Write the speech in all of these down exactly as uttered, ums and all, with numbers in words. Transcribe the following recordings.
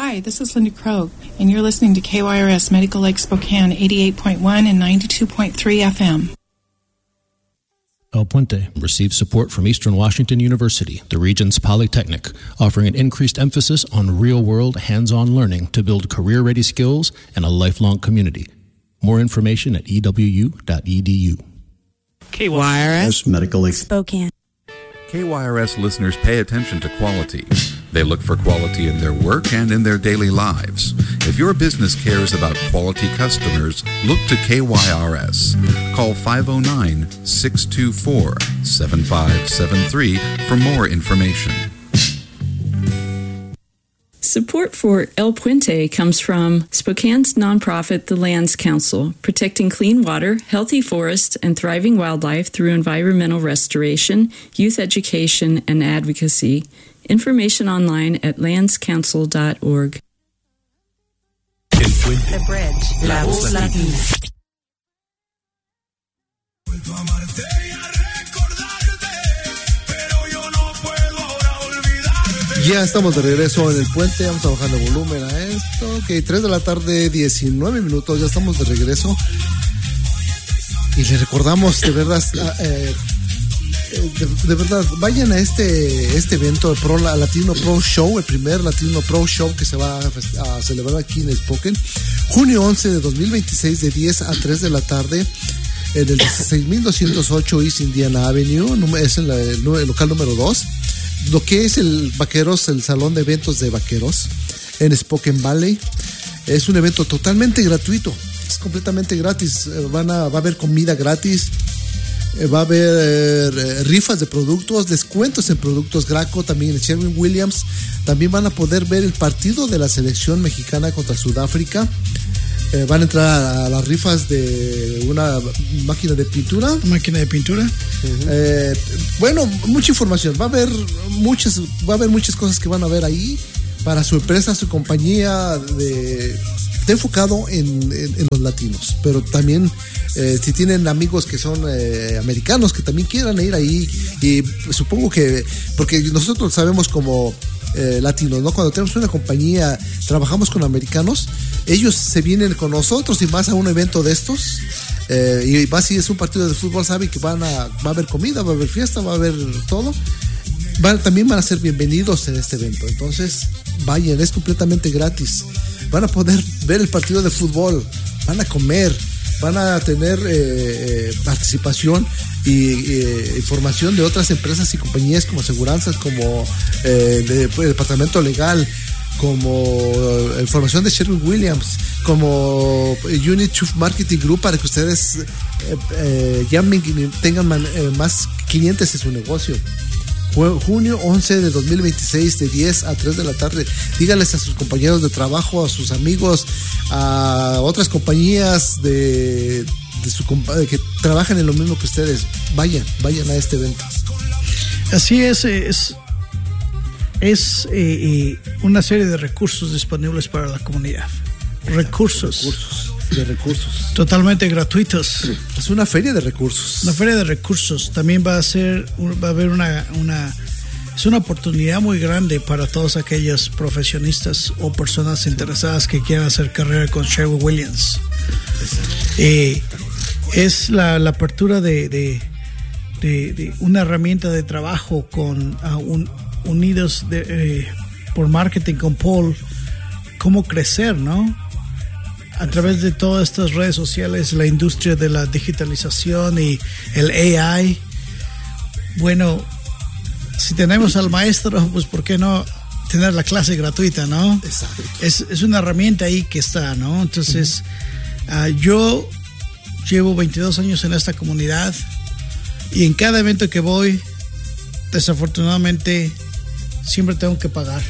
Hi, this is Linda Krogh, and you're listening to K Y R S Medical Lake Spokane eighty-eight point one and ninety-two point three F M. El Puente receives support from Eastern Washington University, the region's polytechnic, offering an increased emphasis on real-world, hands-on learning to build career-ready skills and a lifelong community. More information at e w u dot e d u. K Y R S Medical Lake Spokane. K Y R S listeners pay attention to quality. They look for quality in their work and in their daily lives. If your business cares about quality customers, look to K Y R S. Call five oh nine, six two four, seven five seven three for more information. Support for El Puente comes from Spokane's nonprofit, the Lands Council, protecting clean water, healthy forests, and thriving wildlife through environmental restoration, youth education, and advocacy. Information online at lands council dot org. The Bridge, La Voz Latina. Ya estamos de regreso en el puente, vamos a bajar el volumen a esto. Ok, tres de la tarde, diecinueve minutos, ya estamos de regreso. Y les recordamos, de verdad, eh, de, de verdad, vayan a este, este evento, el Pro, Latino Pro Show, el primer Latino Pro Show que se va a, a celebrar aquí en Spokane. Junio once de dos mil veintiséis, de diez a tres de la tarde, en el dieciséis mil doscientos ocho East Indiana Avenue, es en la, el, el local número dos. Lo que es el Vaqueros, el salón de eventos de Vaqueros en Spokane Valley. Es un evento totalmente gratuito, es completamente gratis. Van a, va a haber comida gratis, va a haber eh, rifas de productos, descuentos en productos Graco, también en Sherwin Williams. También van a poder ver el partido de la selección mexicana contra Sudáfrica. Eh, van a entrar a las rifas de una máquina de pintura. Máquina de pintura. Uh-huh. Eh, bueno, mucha información. Va a haber muchas, va a haber muchas cosas que van a ver ahí para su empresa, su compañía. De, está enfocado en, en, en los latinos, pero también eh, si tienen amigos que son eh, americanos que también quieran ir ahí, y supongo que porque nosotros sabemos como eh, latinos, ¿no? Cuando tenemos una compañía, trabajamos con americanos. Ellos se vienen con nosotros y más a un evento de estos, eh, y más si es un partido de fútbol, saben que van a, va a haber comida, va a haber fiesta, va a haber todo. Van, también van a ser bienvenidos en este evento. Entonces vayan, es completamente gratis. Van a poder ver el partido de fútbol, van a comer, van a tener eh, eh, participación y eh, información de otras empresas y compañías como aseguranzas, como eh, de, de, departamento legal, como información de Sherwin Williams, como Unit Chief Marketing Group, para que ustedes eh, eh, llamen y tengan man, eh, más clientes en su negocio. Junio once de dos mil veintiséis, de diez a tres de la tarde. Díganles a sus compañeros de trabajo, a sus amigos, a otras compañías de, de su que trabajan en lo mismo que ustedes. Vayan, vayan a este evento. Así es, es es eh, eh, una serie de recursos disponibles para la comunidad. Recursos. Recursos. De recursos. Totalmente gratuitos. Es una feria de recursos. Una feria de recursos. También va a ser, va a haber una, una, es una oportunidad muy grande para todos aquellos profesionistas o personas interesadas que quieran hacer carrera con Sherwin Williams. Eh, es la, la apertura de, de, de, de una herramienta de trabajo con uh, un unidos de, eh, por marketing con Paul, cómo crecer, ¿no? A través de todas estas redes sociales, la industria de la digitalización y el A I. Bueno, si tenemos al maestro, pues ¿por qué no tener la clase gratuita, no? Exacto. Es, es una herramienta ahí que está, ¿no? Entonces, uh-huh. uh, yo llevo veintidós años en esta comunidad y en cada evento que voy, desafortunadamente, siempre tengo que pagar.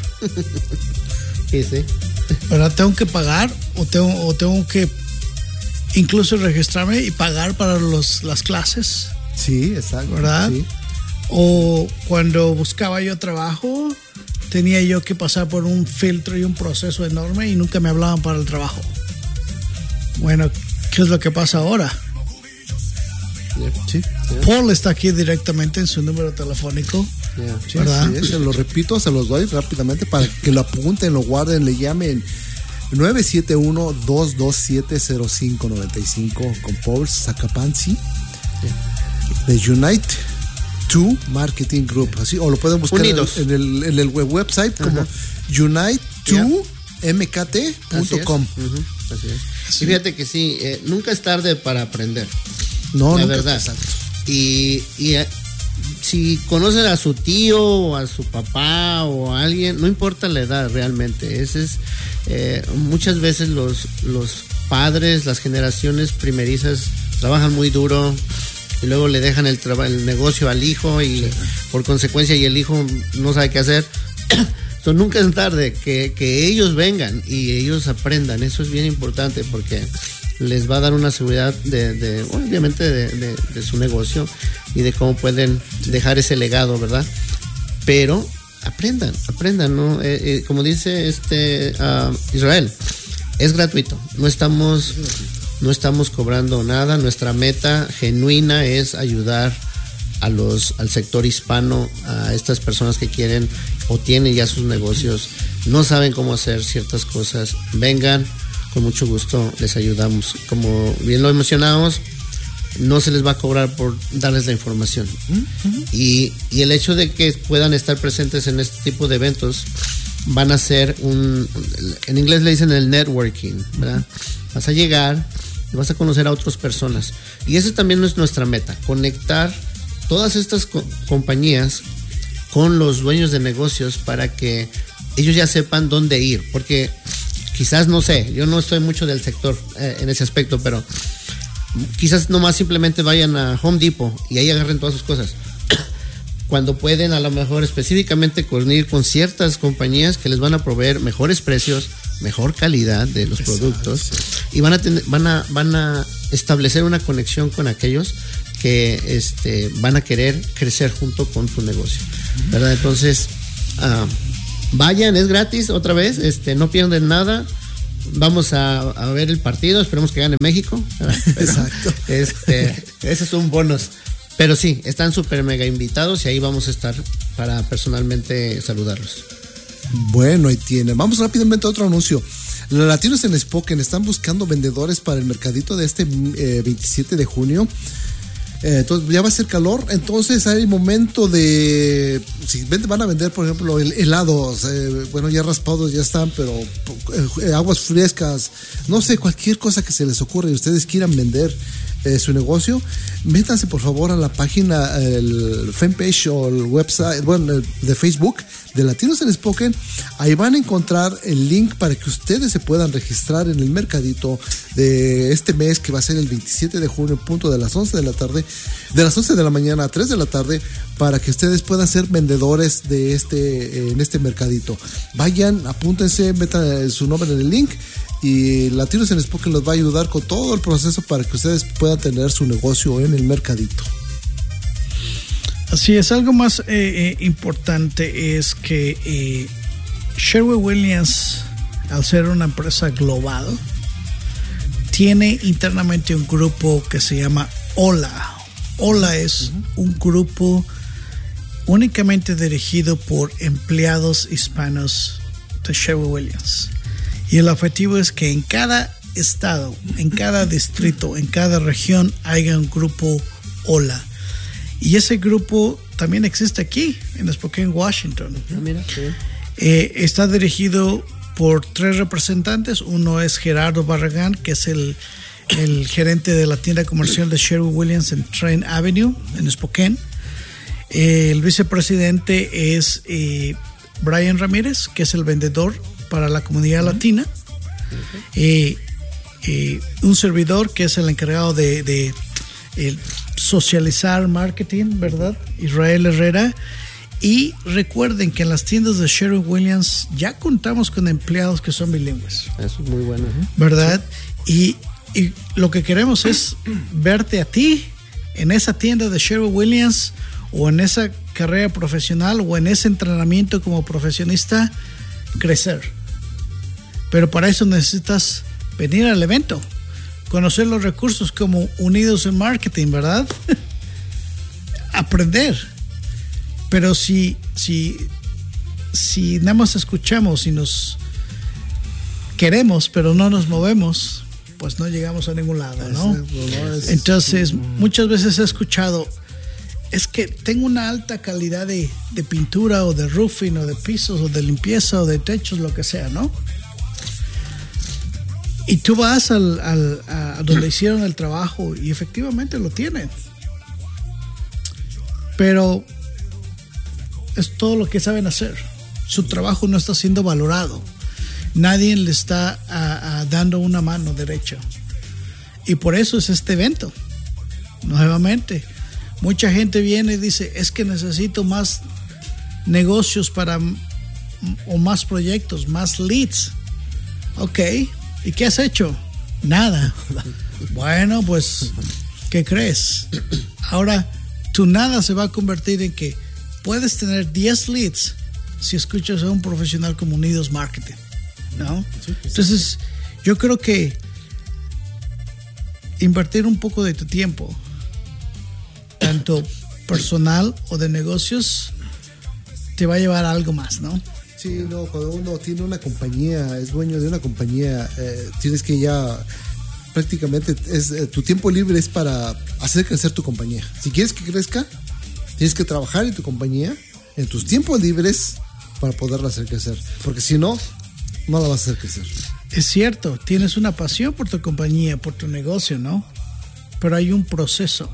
Sí, sí. ¿Verdad? Tengo que pagar o tengo, o tengo que incluso registrarme y pagar para los, las clases. Sí, exacto. ¿Verdad? Sí. O cuando buscaba yo trabajo, tenía yo que pasar por un filtro y un proceso enorme y nunca me hablaban para el trabajo. Bueno, ¿qué es lo que pasa ahora? Sí, sí. Paul está aquí directamente en su número telefónico. Yeah. Sí, ¿verdad? Sí, se lo repito, se los doy rápidamente para que lo apunten, lo guarden, le llamen nueve siete uno, dos dos siete, cero cinco nueve cinco con Paul Sacapanzi yeah. de Unite two Marketing Group, así, o lo pueden buscar en, en el en el web website como unite two m k t punto com. Uh-huh. Así es. Sí. Y fíjate que sí, eh, nunca es tarde para aprender. No, la nunca verdad. Exacto. Y, y eh, si conocen a su tío o a su papá o a alguien, no importa la edad realmente. Ese es eh, muchas veces los los padres, las generaciones primerizas trabajan muy duro y luego le dejan el traba- el negocio al hijo y sí. por consecuencia y el hijo no sabe qué hacer. So, nunca es tarde que, que ellos vengan y ellos aprendan. Eso es bien importante porque les va a dar una seguridad de, de obviamente de, de, de su negocio y de cómo pueden dejar ese legado, ¿verdad? Pero aprendan, aprendan, ¿no? Eh, eh, como dice este uh, Israel, es gratuito. No estamos, no estamos cobrando nada. Nuestra meta genuina es ayudar a los al sector hispano, a estas personas que quieren o tienen ya sus negocios, no saben cómo hacer ciertas cosas. Vengan, con mucho gusto les ayudamos. Como bien lo mencionamos, no se les va a cobrar por darles la información. Uh-huh. Y, y el hecho de que puedan estar presentes en este tipo de eventos van a ser un, en inglés le dicen el networking, ¿verdad? Uh-huh. Vas a llegar y vas a conocer a otras personas. Y eso también es nuestra meta, conectar todas estas co- compañías con los dueños de negocios para que ellos ya sepan dónde ir, porque quizás, no sé, yo no estoy mucho del sector eh, en ese aspecto, pero quizás nomás simplemente vayan a Home Depot y ahí agarren todas sus cosas, cuando pueden a lo mejor específicamente ir con ciertas compañías que les van a proveer mejores precios, mejor calidad de los productos. Exacto. Y van a tener, van a, van a establecer una conexión con aquellos que este, van a querer crecer junto con tu negocio, ¿verdad? Entonces, uh, vayan, es gratis otra vez, este, no pierden nada. Vamos a, a ver el partido, esperemos que gane México. Pero, exacto. Este, ese es un bonus. Pero sí, están súper mega invitados y ahí vamos a estar para personalmente saludarlos. Bueno, ahí tiene. Vamos rápidamente a otro anuncio. Los Latinos en Spokane están buscando vendedores para el mercadito de este eh, veintisiete de junio. Eh, entonces ya va a ser calor, entonces hay momento de si van a vender por ejemplo helados, eh, bueno ya raspados ya están, pero eh, aguas frescas, no sé, cualquier cosa que se les ocurra y ustedes quieran vender eh, su negocio, métanse por favor a la página, el fanpage o el website, bueno, de Facebook de Latinos en Spokane. Ahí van a encontrar el link para que ustedes se puedan registrar en el mercadito de este mes, que va a ser el veintisiete de junio, punto de las once de la tarde, de las once de la mañana a tres de la tarde, para que ustedes puedan ser vendedores de este, en este mercadito. Vayan, apúntense, metan su nombre en el link y Latinos en Spokane los va a ayudar con todo el proceso para que ustedes puedan tener su negocio en el mercadito. Así es, algo más eh, eh, importante es que eh, Sherwin-Williams, al ser una empresa global, tiene internamente un grupo que se llama OLA. OLA es uh-huh. un grupo únicamente dirigido por empleados hispanos de Sherwin-Williams. Y el objetivo es que en cada estado, en cada distrito, en cada región haya un grupo OLA. Y ese grupo también existe aquí, en Spokane, Washington. Ah, mira, sí. eh, está dirigido por tres representantes. Uno es Gerardo Barragán, que es el, el gerente de la tienda comercial de Sherwin-Williams en Trent Avenue, en Spokane. Eh, el vicepresidente es eh, Brian Ramírez, que es el vendedor para la comunidad uh-huh. latina. Uh-huh. Eh, eh, un servidor que es el encargado de... de el, socializar marketing, ¿verdad? Israel Herrera. Y recuerden que en las tiendas de Sherwin-Williams ya contamos con empleados que son bilingües. Eso es muy bueno, ¿eh? ¿Verdad? Sí. Y, y lo que queremos es verte a ti en esa tienda de Sherwin-Williams o en esa carrera profesional o en ese entrenamiento como profesionista crecer. Pero para eso necesitas venir al evento, conocer los recursos como Unidos en Marketing, ¿verdad? Aprender. Pero si, si, si nada más escuchamos y nos queremos, pero no nos movemos, pues no llegamos a ningún lado, ¿no? Entonces, muchas veces he escuchado, es que tengo una alta calidad de, de pintura o de roofing o de pisos o de limpieza o de techos, lo que sea, ¿no? Y tú vas al, al, a donde hicieron el trabajo y efectivamente lo tienen. Pero es todo lo que saben hacer. Su trabajo no está siendo valorado. Nadie le está a, a, dando una mano derecha. Y por eso es este evento. Nuevamente, mucha gente viene y dice, es que necesito más negocios para o más proyectos, más leads. Ok, ¿y qué has hecho? Nada. Bueno, pues, ¿qué crees? Ahora, tu nada se va a convertir en que puedes tener diez leads si escuchas a un profesional como Unidos Marketing, ¿no? Entonces, yo creo que invertir un poco de tu tiempo, tanto personal o de negocios, te va a llevar a algo más, ¿no? Sí, no, cuando uno tiene una compañía, es dueño de una compañía, eh, tienes que ya prácticamente, es, eh, tu tiempo libre es para hacer crecer tu compañía. Si quieres que crezca, tienes que trabajar en tu compañía, en tus tiempos libres, para poderla hacer crecer. Porque si no, no la vas a hacer crecer. Es cierto, tienes una pasión por tu compañía, por tu negocio, ¿no? Pero hay un proceso.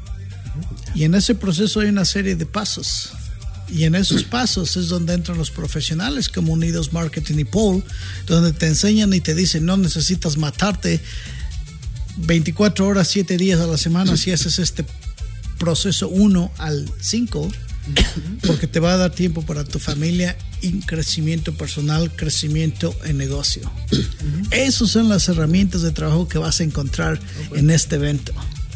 Y en ese proceso hay una serie de pasos. Y en esos pasos es donde entran los profesionales como Unidos Marketing y Paul, donde te enseñan y te dicen, no necesitas matarte veinticuatro horas, siete días a la semana si haces este proceso uno al cinco, porque te va a dar tiempo para tu familia y crecimiento personal, crecimiento en negocio. Esas son las herramientas de trabajo que vas a encontrar en este evento.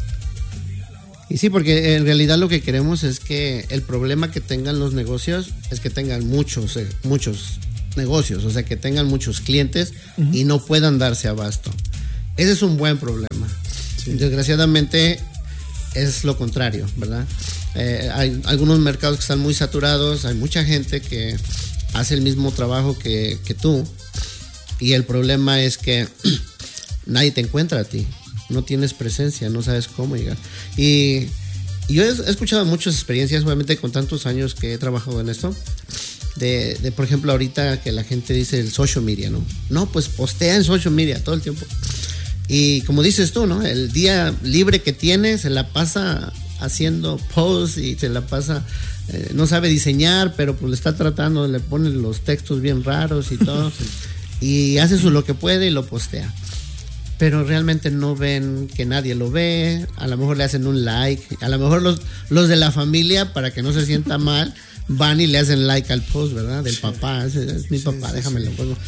Y sí, porque en realidad lo que queremos es que el problema que tengan los negocios es que tengan muchos, eh, muchos negocios, o sea, que tengan muchos clientes uh-huh. y no puedan darse abasto. Ese es un buen problema. Sí. Desgraciadamente es lo contrario, ¿verdad? Eh, hay algunos mercados que están muy saturados, hay mucha gente que hace el mismo trabajo que, que tú, y el problema es que nadie te encuentra a ti. No tienes presencia, no sabes cómo llegar. Y, y yo he, he escuchado muchas experiencias, obviamente con tantos años que he trabajado en esto, de, de por ejemplo ahorita que la gente dice el social media, ¿no? No, pues postea en social media todo el tiempo. Y como dices tú, ¿no? El día libre que tiene se la pasa haciendo posts y se la pasa, eh, no sabe diseñar, pero pues le está tratando, le pone los textos bien raros y todo. Y hace su lo que puede y lo postea. Pero realmente no ven que nadie lo ve, a lo mejor le hacen un like, a lo mejor los, los de la familia, para que no se sienta mal, van y le hacen like al post, ¿verdad? Del sí. papá, ese es mi sí, papá, sí, déjame sí. lo pongo.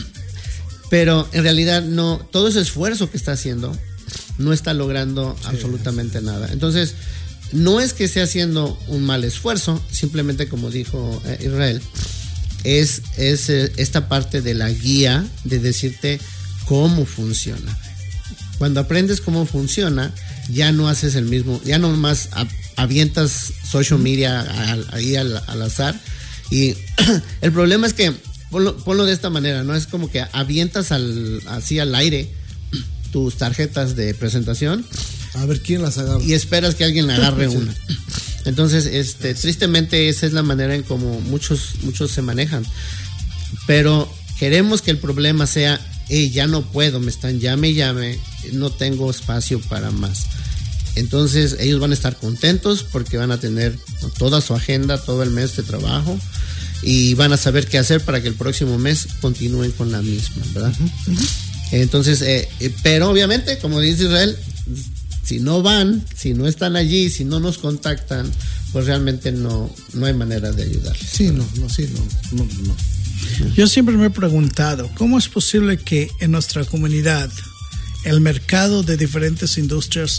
Pero en realidad no, todo ese esfuerzo que está haciendo no está logrando sí, absolutamente sí. nada. Entonces, no es que esté haciendo un mal esfuerzo, simplemente como dijo eh, Israel, es, es eh, esta parte de la guía de decirte cómo funciona. Cuando aprendes cómo funciona, ya no haces el mismo, ya no más avientas social media ahí al, al azar. Y el problema es que, ponlo, ponlo de esta manera, ¿no? Es como que avientas al, así al aire tus tarjetas de presentación. A ver quién las agarra. Y esperas que alguien agarre sí. una. Entonces, este, tristemente, esa es la manera en como muchos, muchos se manejan. Pero queremos que el problema sea, hey, ya no puedo, me están llame y llame, no tengo espacio para más. Entonces ellos van a estar contentos porque van a tener toda su agenda, todo el mes de trabajo, y van a saber qué hacer para que el próximo mes continúen con la misma, ¿verdad? Uh-huh, uh-huh. Entonces, eh, eh, pero obviamente, como dice Israel, si no van, si no están allí, si no nos contactan, pues realmente no, no hay manera de ayudarles. Sí, no, no, sí, no, no, no. Yo siempre me he preguntado, ¿cómo es posible que en nuestra comunidad el mercado de diferentes industrias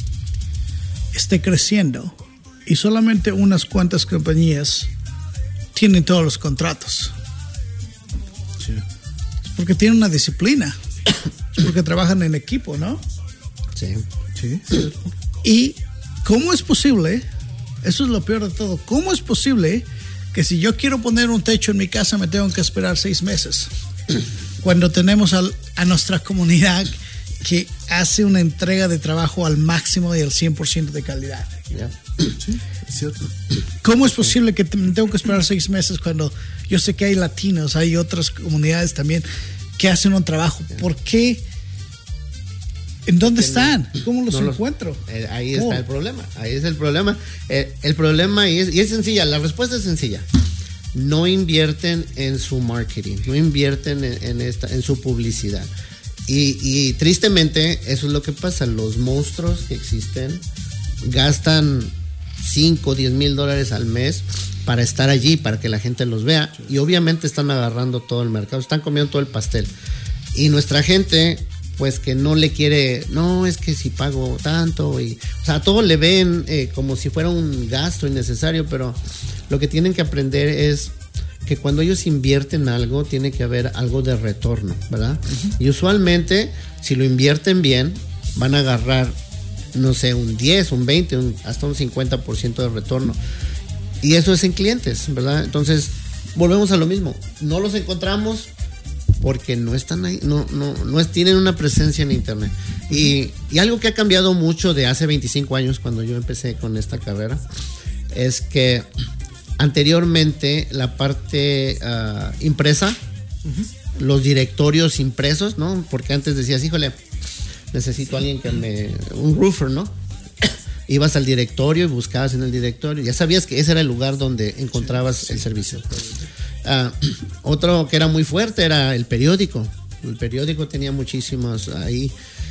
esté creciendo y solamente unas cuantas compañías tienen todos los contratos? Sí. Es porque tienen una disciplina, es porque trabajan en equipo, ¿no? Sí. Sí. ¿Y cómo es posible Eso es lo peor de todo. ¿Cómo es posible que si yo quiero poner un techo en mi casa me tengo que esperar seis meses? Cuando tenemos al, a nuestra comunidad que hace una entrega de trabajo al máximo y al cien por ciento de calidad. Yeah. Sí, es cierto. ¿Cómo es posible que te, tengo que esperar seis meses cuando yo sé que hay latinos, hay otras comunidades también que hacen un trabajo? ¿Por qué? ¿En dónde están? ¿Cómo los no encuentro? Los, eh, ahí ¿Cómo? Está el problema. Ahí es el problema. Eh, el problema y es, y es sencilla. La respuesta es sencilla. No invierten en su marketing, no invierten en, en, esta, en su publicidad. Y, y tristemente eso es lo que pasa. Los monstruos que existen gastan cinco o diez mil dólares al mes para estar allí, para que la gente los vea, y obviamente están agarrando todo el mercado, están comiendo todo el pastel. Y nuestra gente, pues que no le quiere, no, es que si pago tanto, y, o sea, todo le ven eh, como si fuera un gasto innecesario, pero lo que tienen que aprender es que cuando ellos invierten algo, tiene que haber algo de retorno, ¿verdad? Uh-huh. Y usualmente, si lo invierten bien, van a agarrar, no sé, un diez, un veinte, un, hasta un cincuenta por ciento de retorno. Y eso es en clientes, ¿verdad? Entonces, volvemos a lo mismo. No los encontramos porque no están ahí, no, no, no es, tienen una presencia en internet. Y, y algo que ha cambiado mucho de hace veinticinco años, cuando yo empecé con esta carrera, es que anteriormente la parte uh, impresa, uh-huh. los directorios impresos, ¿no? Porque antes decías, híjole, necesito a alguien que me... un roofer, ¿no? Ibas al directorio y buscabas en el directorio. Ya sabías que ese era el lugar donde encontrabas sí, sí, el servicio. Uh, otro que era muy fuerte era el periódico. El periódico tenía muchísimos ahí.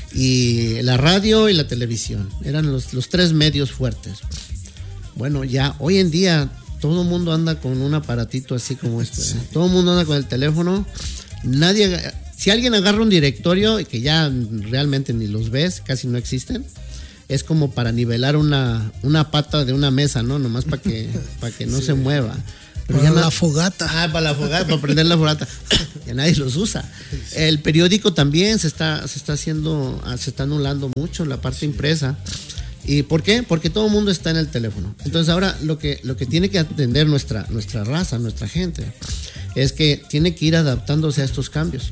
Y la radio y la televisión. Eran los, los tres medios fuertes. Bueno, ya hoy en día todo el mundo anda con un aparatito así como este. Sí. Todo el mundo anda con el teléfono. Nadie... Si alguien agarra un directorio y que ya realmente ni los ves, casi no existen, es como para nivelar una, una pata de una mesa, ¿no? Nomás para que, para que no sí. se mueva. Pero para la no, fogata. Ah, para la fogata, para prender la fogata. Ya nadie los usa. El periódico también se está, se está haciendo, se está anulando mucho la parte impresa. ¿Y por qué? Porque todo el mundo está en el teléfono. Entonces ahora lo que, lo que tiene que atender nuestra, nuestra raza, nuestra gente, es que tiene que ir adaptándose a estos cambios.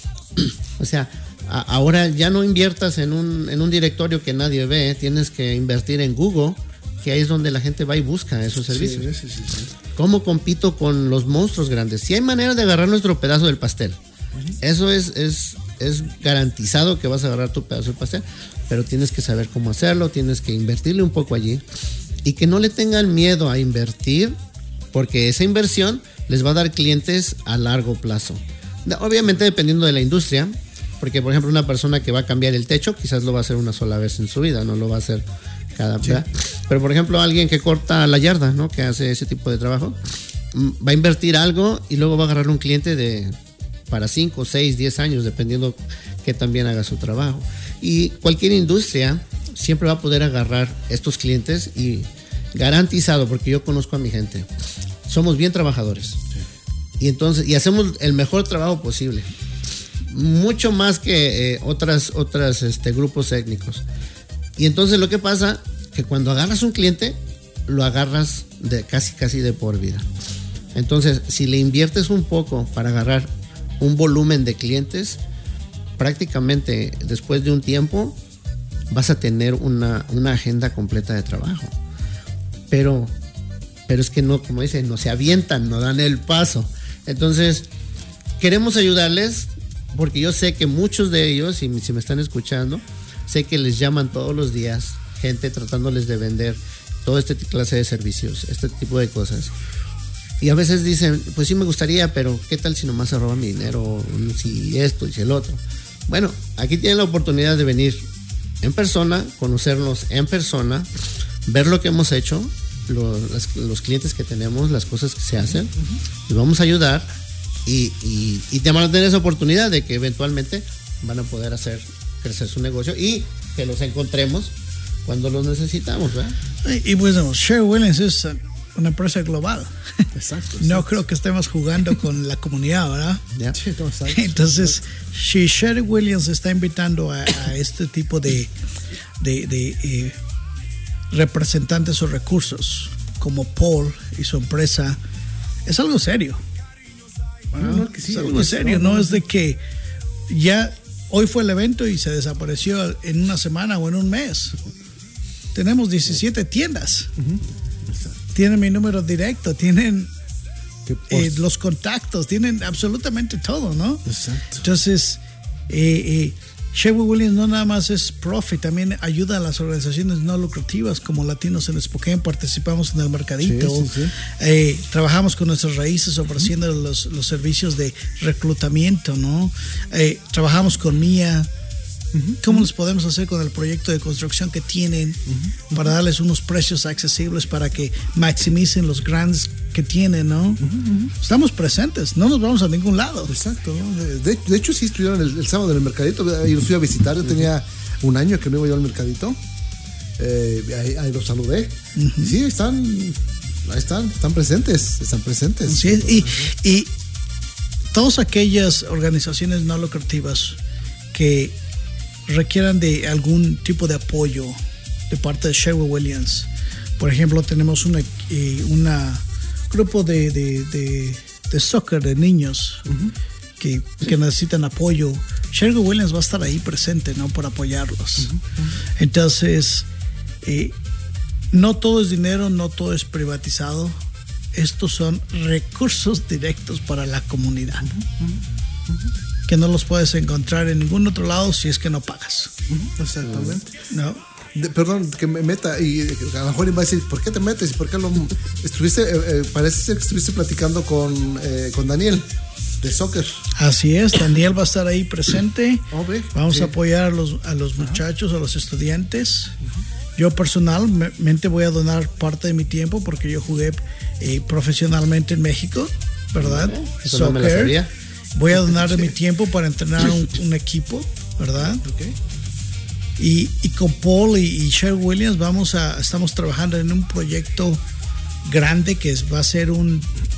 O sea, a, ahora ya no inviertas en un, en un directorio que nadie ve, tienes que invertir en Google, que ahí es donde la gente va y busca esos servicios. Sí, sí, sí, sí. ¿Cómo compito con los monstruos grandes? Si hay manera de agarrar nuestro pedazo del pastel, uh-huh. eso es, es, es garantizado que vas a agarrar tu pedazo del pastel, pero tienes que saber cómo hacerlo, tienes que invertirle un poco allí y que no le tengan miedo a invertir, porque esa inversión les va a dar clientes a largo plazo. Obviamente dependiendo de la industria, porque por ejemplo una persona que va a cambiar el techo quizás lo va a hacer una sola vez en su vida, no lo va a hacer cada sí. Pero por ejemplo alguien que corta la yarda, ¿no? Que hace ese tipo de trabajo, va a invertir algo y luego va a agarrar un cliente de para cinco, seis, diez años, dependiendo que también haga su trabajo. Y cualquier industria siempre va a poder agarrar estos clientes y garantizado, porque yo conozco a mi gente, somos bien trabajadores. Y entonces, y hacemos el mejor trabajo posible. Mucho más que eh, otras, otras este, grupos étnicos. Y entonces lo que pasa, que cuando agarras un cliente, lo agarras de casi, casi de por vida. Entonces, si le inviertes un poco para agarrar un volumen de clientes, prácticamente después de un tiempo, vas a tener una, una agenda completa de trabajo. Pero, pero es que no, como dicen, no se avientan, no dan el paso. Entonces, queremos ayudarles porque yo sé que muchos de ellos, y si me están escuchando, sé que les llaman todos los días gente tratándoles de vender todo este clase de servicios, este tipo de cosas. Y a veces dicen, pues sí me gustaría, pero ¿qué tal si nomás se roban mi dinero? Si esto y si el otro. Bueno, aquí tienen la oportunidad de venir en persona, conocernos en persona, ver lo que hemos hecho, Los, las, los clientes que tenemos, las cosas que se hacen, uh-huh. y vamos a ayudar y, y, y te van a tener esa oportunidad de que eventualmente van a poder hacer crecer su negocio y que los encontremos cuando los necesitamos, ¿verdad? Y, y pues Sherwin-Williams es una empresa global. Exacto. No exacto. creo que estemos jugando con la comunidad, ¿verdad? Yeah. Sí, entonces, si Sherwin-Williams está invitando a, a este tipo de, de, de eh, representantes o recursos como Paul y su empresa, es algo serio. Bueno, no, que sí, es algo que serio, no, no es de que ya hoy fue el evento y se desapareció en una semana o en un mes. Tenemos diecisiete tiendas. Uh-huh. Tienen mi número directo, tienen eh, los contactos, tienen absolutamente todo, ¿no? Exacto. Entonces, eh, eh, Sherwin-Williams no nada más es profit, también ayuda a las organizaciones no lucrativas como Latinos en Spokane, participamos en el mercadito, sí, sí, sí. Eh, trabajamos con nuestras raíces ofreciendo uh-huh. los, los servicios de reclutamiento, ¿no? Eh, trabajamos con Mía. Uh-huh. ¿Cómo uh-huh. les podemos hacer con el proyecto de construcción que tienen uh-huh. para darles unos precios accesibles para que maximicen los grants que tienen, ¿no? Uh-huh. Estamos presentes, no nos vamos a ningún lado. Exacto, ¿no? de, de hecho sí estuvieron el, el sábado en el mercadito y los fui a visitar, yo tenía un año que no iba yo al mercadito, eh, ahí, ahí los saludé uh-huh. y sí, están ahí están, están presentes, están presentes. Sí, y, y todas aquellas organizaciones no lucrativas que requieran de algún tipo de apoyo de parte de Sherwin-Williams. Por ejemplo, tenemos una eh, una grupo de, de, de, de soccer de niños uh-huh. que, que necesitan apoyo. Sherwin-Williams va a estar ahí presente, ¿no? Para apoyarlos. Uh-huh. Entonces, eh, no todo es dinero, no todo es privatizado. Estos son recursos directos para la comunidad. Uh-huh. Uh-huh. Que no los puedes encontrar en ningún otro lado si es que no pagas. Uh-huh, exactamente. No. De, perdón, que me meta y a lo mejor va a decir, ¿por qué te metes? ¿Y por qué lo estuviste? Eh, eh, parece ser que estuviste platicando con, eh, con Daniel de soccer. Así es, Daniel va a estar ahí presente. Oh, Vamos sí. a apoyar a los, a los muchachos, a los estudiantes. Uh-huh. Yo personalmente voy a donar parte de mi tiempo porque yo jugué eh, profesionalmente en México, ¿verdad? Uh-huh. Soccer. Voy a donar de mi tiempo para entrenar un, un equipo, ¿verdad? Okay. Y, y con Paul y, y Sherwin-Williams vamos a, estamos trabajando en un proyecto grande que es, va a ser un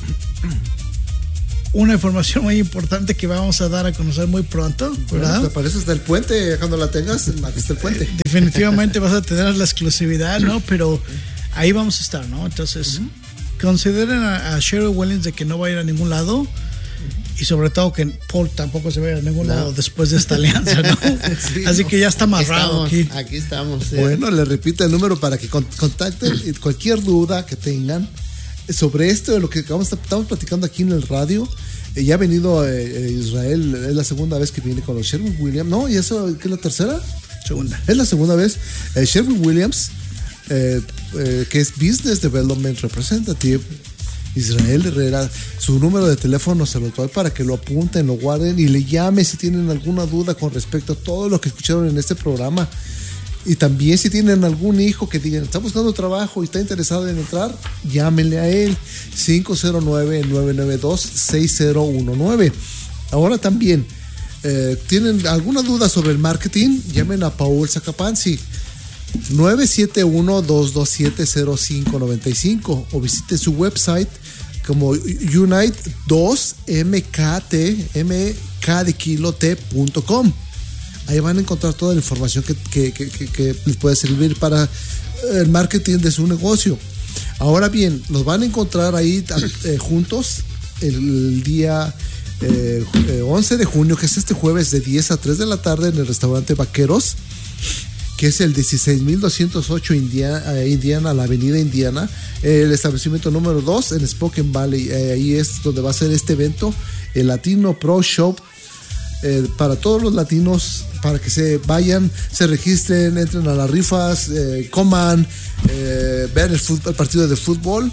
una información muy importante que vamos a dar a conocer muy pronto, ¿verdad? Bueno, para eso está el puente, cuando la tengas, aquí está el puente. Eh, definitivamente vas a tener la exclusividad, ¿no? Pero ahí vamos a estar, ¿no? Entonces, uh-huh. consideren a, a Sherwin-Williams de que no va a ir a ningún lado. Y sobre todo que Paul tampoco se vaya a ningún no. lado después de esta alianza, ¿no? Sí, Así no. que ya está amarrado aquí. Estamos, aquí. Aquí estamos. Sí. Bueno, le repito el número para que contacten cualquier duda que tengan sobre esto, de lo que estamos platicando aquí en el radio. Eh, ya ha venido eh, Israel, es la segunda vez que viene con los Sherwin-Williams. No, ¿y eso qué es la tercera? Segunda. Es la segunda vez. Eh, Sherwin-Williams, eh, eh, que es Business Development Representative, Israel Herrera, su número de teléfono se lo doy para que lo apunten, lo guarden y le llame si tienen alguna duda con respecto a todo lo que escucharon en este programa. Y también si tienen algún hijo que digan, está buscando trabajo y está interesado en entrar, llámenle a él, cinco cero nueve, nueve nueve dos, seis cero uno nueve. Ahora también, eh, ¿tienen alguna duda sobre el marketing? Llamen a Paul Sacapansi, nueve siete uno, dos dos siete, cero cinco nueve cinco, o visite su website como unite dos m k t m k de kilo t punto com. Ahí van a encontrar toda la información que, que, que, que, que les puede servir para el marketing de su negocio. Ahora bien, los van a encontrar ahí eh, juntos el, el día eh, once de junio, que es este jueves, de diez a tres de la tarde, en el restaurante Vaqueros, que es el dieciséis mil doscientos ocho Indiana, Indiana, la avenida Indiana, el establecimiento número dos en Spokane Valley. Eh, ahí es donde va a ser este evento, el Latino Pro Show, eh, para todos los latinos, para que se vayan, se registren, entren a las rifas, eh, coman, eh, vean el, fútbol, el partido de fútbol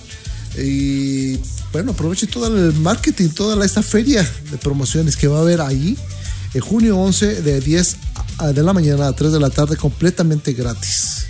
y bueno, aprovechen todo el marketing, toda esta feria de promociones que va a haber ahí en junio once, de diez de la mañana a tres de la tarde, completamente gratis.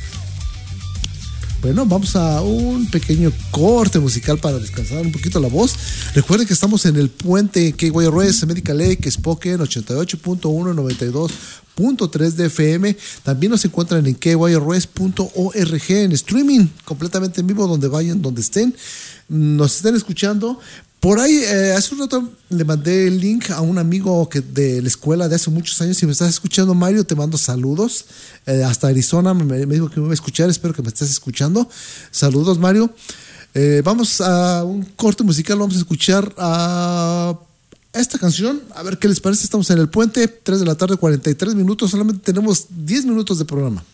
Bueno, vamos a un pequeño corte musical para descansar un poquito la voz. Recuerden que estamos en el puente K Y R S, Medical Lake, Spokane, ochenta y ocho punto uno, noventa y dos punto tres de F M. También nos encuentran en K Y R S punto org, en streaming, completamente en vivo, donde vayan, donde estén, nos estén escuchando. Por ahí, eh, hace un rato le mandé el link a un amigo que de la escuela de hace muchos años. Si me estás escuchando, Mario, te mando saludos. Eh, hasta Arizona me, me dijo que me iba a escuchar. Espero que me estés escuchando. Saludos, Mario. Eh, vamos a un corte musical, vamos a escuchar a esta canción, a ver qué les parece. Estamos en El Puente, tres de la tarde, cuarenta y tres minutos, solamente tenemos diez minutos de programa.